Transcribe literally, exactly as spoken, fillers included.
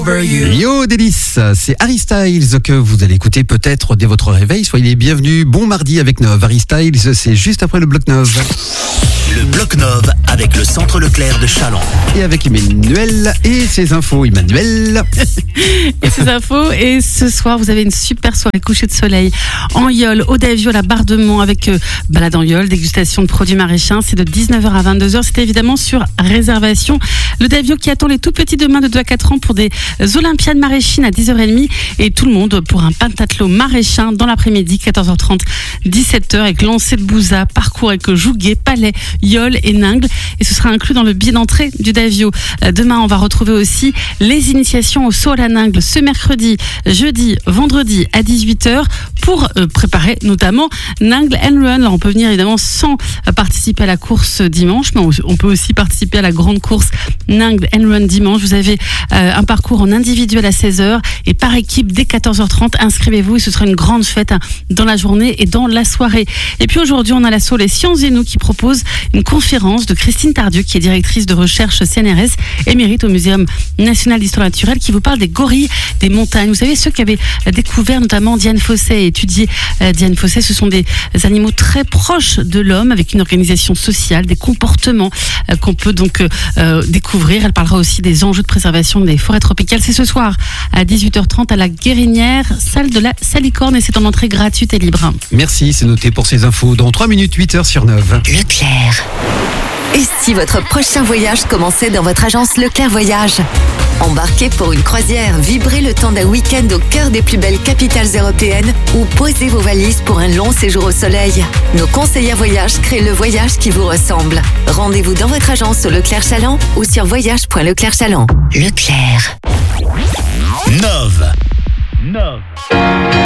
Yo délice, c'est Harry Styles que vous allez écouter peut-être dès votre réveil. Soyez les bienvenus. Bon mardi avec Nov. Harry Styles, c'est juste après le bloc Nov. Le bloc Nov avec le Centre Leclerc de Challans. Et avec Emmanuel et ses infos. Emmanuel. Et ses infos. Et ce soir, vous avez une super soirée coucher de soleil en Yole, au Davio, la Barre de Mont, avec euh, balade en Yole, dégustation de produits maraîchins. C'est de dix-neuf heures à vingt-deux heures. C'est évidemment sur réservation. Le Davio qui attend les tout petits demain de deux à quatre ans pour des Olympiades maraîchines à dix heures trente et tout le monde pour un pentathlon maraîchin dans l'après-midi, quatorze heures trente, dix-sept heures, avec lancer de bouza, parcours avec Jouguet, Palais, Yole et Ningles. Et ce sera inclus dans le billet d'entrée du Davio. Demain, on va retrouver aussi les initiations au saut à la Ningles ce mercredi, jeudi, vendredi à dix-huit heures pour euh, préparer notamment Ningles and Run. Alors, on peut venir évidemment sans participer à la course dimanche, mais on, on peut aussi participer à la grande course Ningles and Run dimanche. Vous avez euh, un parcours en individuel à seize heures et par équipe dès quatorze heures trente. Inscrivez-vous et ce sera une grande fête hein, dans la journée et dans la soirée. Et puis aujourd'hui, on a l'asso Les Sciences et Nous qui propose une conférence de Christine Tardieu, qui est directrice de recherche C N R S, émérite au Muséum National d'Histoire Naturelle, qui vous parle des gorilles des montagnes. Vous savez, ceux qui avaient découvert notamment Diane Fossey et étudié euh, Diane Fossey, ce sont des animaux très proches de l'homme, avec une organisation sociale, des comportements euh, qu'on peut donc euh, découvrir. Elle parlera aussi des enjeux de préservation des forêts tropicales. C'est ce soir à dix-huit heures trente à la Guérinière, salle de la Salicorne, et c'est en entrée gratuite et libre. Merci, c'est noté pour ces infos. Dans trois minutes, huit heures sur neuf. Leclerc. Et si votre prochain voyage commençait dans votre agence Leclerc Voyage? Embarquez pour une croisière, vibrez le temps d'un week-end au cœur des plus belles capitales européennes ou posez vos valises pour un long séjour au soleil. Nos conseillers voyages créent le voyage qui vous ressemble. Rendez-vous dans votre agence au Leclerc Challans ou sur voyage point leclerc challans. Leclerc. Nov. Nov.